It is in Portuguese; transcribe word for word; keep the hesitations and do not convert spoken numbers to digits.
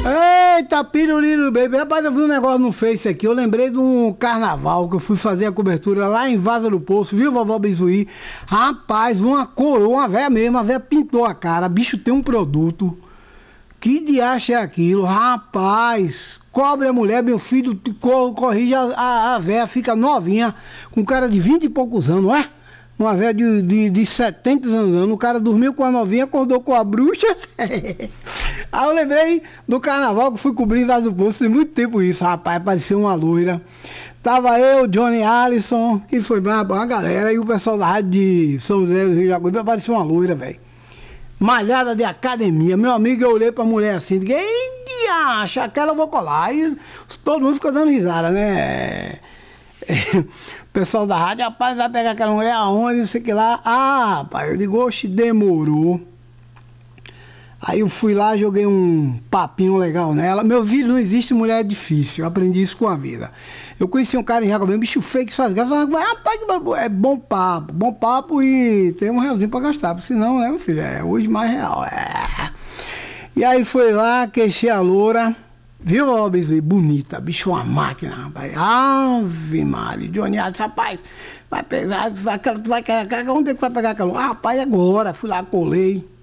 Eita, piruliro, baby. Rapaz, eu vi um negócio no Face aqui. Eu lembrei de um carnaval que eu fui fazer a cobertura lá em Vaza do Poço, viu, vovó Bizuí? Rapaz, uma coroa, uma véia mesmo, a véia pintou a cara. Bicho, tem um produto. Que diacho é aquilo? Rapaz, cobre a mulher, meu filho, corrige a, a, a véia, fica novinha, com cara de vinte e poucos anos, não é? Uma velha de, de, de setenta anos, o cara dormiu com a novinha, acordou com a bruxa. Aí eu lembrei do carnaval que fui cobrir em Vaz do Poço, tem muito tempo isso, rapaz, apareceu uma loira. Tava eu, Johnny Alisson, que foi uma galera, e o pessoal da rádio de São José do Rio de Jacuípe, apareceu uma loira, velho. Malhada de academia. Meu amigo, eu olhei pra mulher assim, disse, ei, diacha, aquela eu vou colar. Aí todo mundo ficou dando risada, né? O pessoal da rádio, rapaz, vai pegar aquela mulher aonde, não sei o que lá. Ah, rapaz, eu digo, oxe, demorou. Aí eu fui lá, joguei um papinho legal nela. Meu filho, não existe mulher difícil, eu aprendi isso com a vida. Eu conheci um cara em Jacobina, um bicho feio que faz graça. Rapaz, é bom papo, bom papo e tem um realzinho pra gastar. Porque senão, né, meu filho, é hoje mais real. É. E aí foi lá, queixei a loura. Viu, ó, Bizuí? Bonita, bicho, uma máquina, rapaz. Ave Maria, Johnny Alisson, rapaz, vai pegar, vai, vai, vai, onde é que vai pegar aquela? Ah, rapaz, agora. Fui lá, colei.